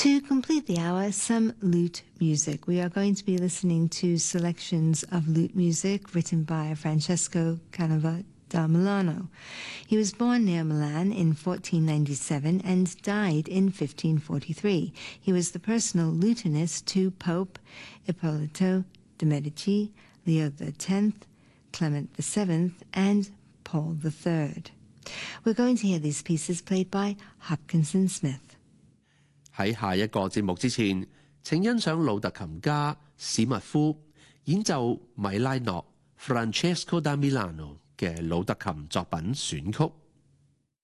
To complete the hour, some lute music. We are going to be listening to selections of lute music written by Francesco Canova da Milano. He was born near Milan in 1497 and died in 1543. He was the personal lutenist to Pope Ippolito de' Medici, Leo X, Clement VII, and Paul III. We're going to hear these pieces played by Hopkinson Smith. 喺下一個節目之前，請欣賞魯特琴家史密夫演奏米拉諾 Francesco da Milano 嘅魯特琴作品選曲。